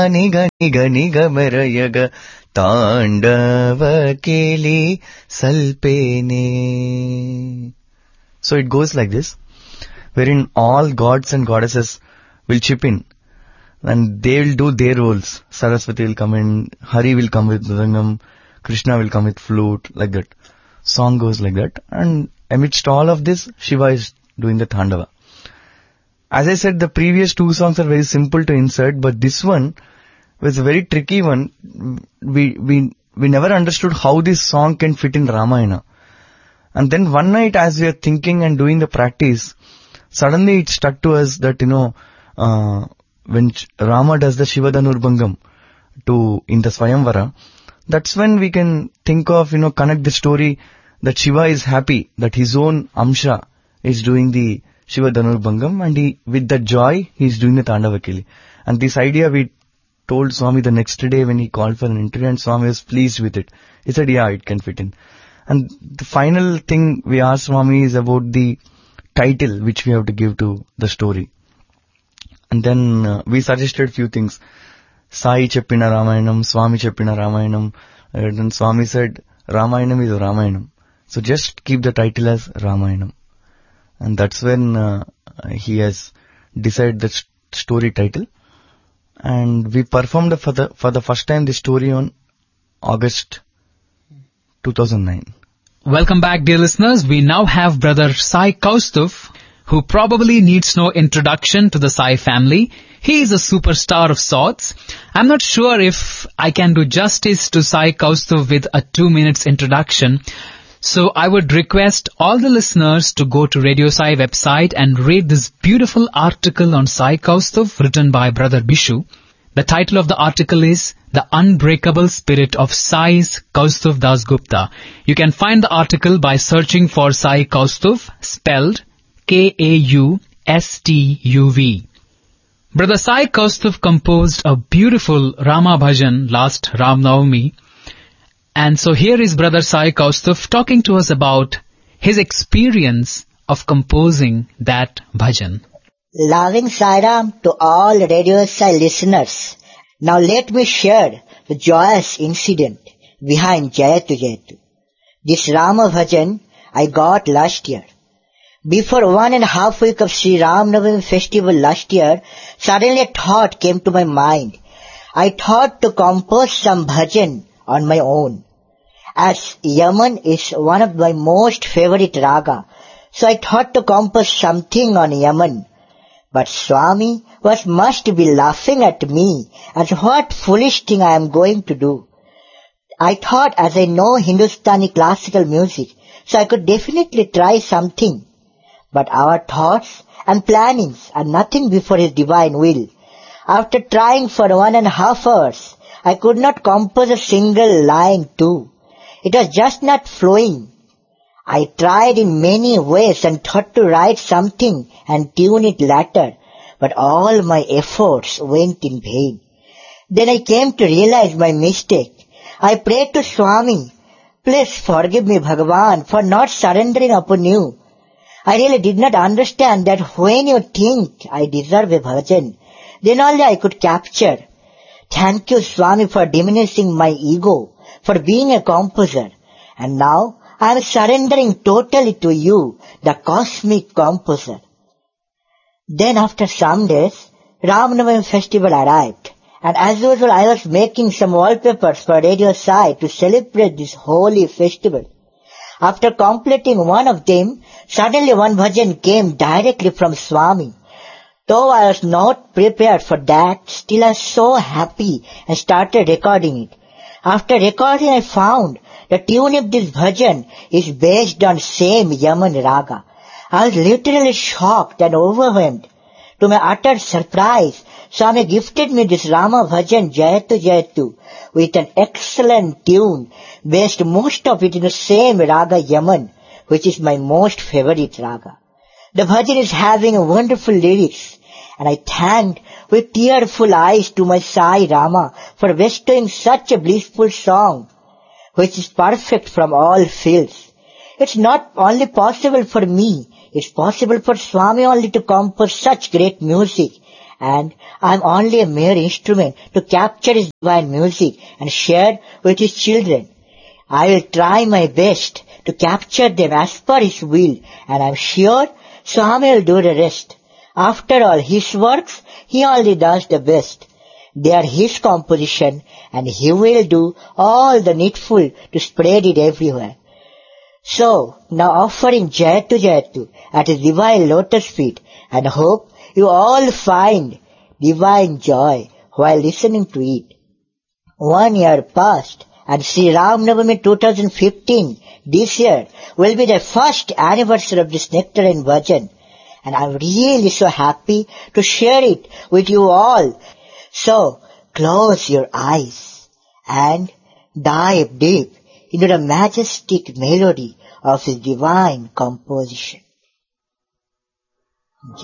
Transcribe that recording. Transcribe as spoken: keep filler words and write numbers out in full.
ನಿಗ ನಿಗ ನಿಗ ಮೆರಯಗ ತಾಂಡವ ಕೇಳಿ ಸಲ್ಪೇನೆ. So it goes like this, wherein all gods and goddesses will chip in and they will do their roles. Saraswati will come in, Hari will come with mridangam, Krishna will come with flute, like that. Song goes like that, and amidst all of this, Shiva is doing the Tandava. As I said, the previous two songs are very simple to insert, but this one was a very tricky one. We, we, we never understood how this song can fit in Ramayana. And then one night as we are thinking and doing the practice, suddenly it struck to us that, you know, uh, when Rama does the Shiva Dhanurbangam to, in the Swayamvara, that's when we can think of, you know, connect the story that Shiva is happy that his own Amsha is doing the Shiva Dhanurbangam, and he, with that joy, he is doing the Tandavakeli. And this idea we told Swami the next day when he called for an interview, and Swami was pleased with it. He said, yeah, it can fit in. And the final thing we asked Swami is about the title which we have to give to the story. And then uh, we suggested few things. Sai Cheppina Ramayanam, Swami Cheppina Ramayanam. And then Swami said, Ramayanam is Ramayanam. So just keep the title as Ramayanam. And that's when uh, he has decided the st- story title. And we performed for the, for the first time the story on August two thousand nine. Welcome back, dear listeners. We now have Brother Sai Kaustuv, who probably needs no introduction to the Sai family. He is a superstar of sorts. I'm not sure if I can do justice to Sai Kaustuv with a two minutes introduction. So I would request all the listeners to go to Radio Sai website and read this beautiful article on Sai Kaustuv written by Brother Bishu. The title of the article is The Unbreakable Spirit of Sai's Kaustuv Das Gupta. You can find the article by searching for Sai Kaustuv, spelled K A U S T U V. Brother Sai Kaustuv composed a beautiful Rama Bhajan last Ram Navami. And so here is Brother Sai Kaustuv talking to us about his experience of composing that bhajan. Loving Sairam to all Radio Sai listeners. Now let me share the joyous incident behind Jayatu Jayatu. This Rama Bhajan I got last year. Before one and a half week of Sri Ram Navami festival last year, suddenly a thought came to my mind. I thought to compose some bhajan on my own. As Yaman is one of my most favorite raga, so I thought to compose something on Yaman. But Swami was must be laughing at me as what foolish thing I am going to do. I thought as I know Hindustani classical music, so I could definitely try something. But our thoughts and plannings are nothing before His divine will. After trying for one and a half hours, I could not compose a single line too. It was just not flowing. I tried in many ways and thought to write something and tune it later, but all my efforts went in vain. Then I came to realize my mistake. I prayed to Swami, please forgive me, Bhagavan, for not surrendering upon you. I really did not understand that when you think I deserve a bhajan, then only I could capture. Thank you, Swami, for diminishing my ego, for being a composer. And now I am surrendering totally to you, the cosmic composer. Then after some days, Ram Navami festival arrived. And as usual, I was making some wallpapers for Radio Sai to celebrate this holy festival. After completing one of them, suddenly one bhajan came directly from Swami. Though I was not prepared for that, still I was so happy and started recording it. After recording, I found the tune of this bhajan is based on same Yaman raga. I was literally shocked and overwhelmed. To my utter surprise, Swami gifted me this Rama bhajan Jayatu Jayatu with an excellent tune based most of it in the same raga Yaman, which is my most favorite raga. The bhajan is having a wonderful lyrics, and I thanked with tearful eyes to my Sai Rama for bestowing such a blissful song, which is perfect from all fields. It's not only possible for me, it's possible for Swami only to compose such great music, and I'm only a mere instrument to capture his divine music and share with his children. I will try my best to capture them as per his will, and I'm sure Swami will do the rest. After all, his works, he only does the best. They are his composition, and he will do all the needful to spread it everywhere. So, now offering Jayatu Jayatu at his divine lotus feet, and hope you all find divine joy while listening to it. One year passed, and Sri Ram Navami twenty fifteen, this year, will be the first anniversary of this Nectarine Bhajan, and I'm really so happy to share it with you all. So, close your eyes and dive deep into the majestic melody of his divine composition.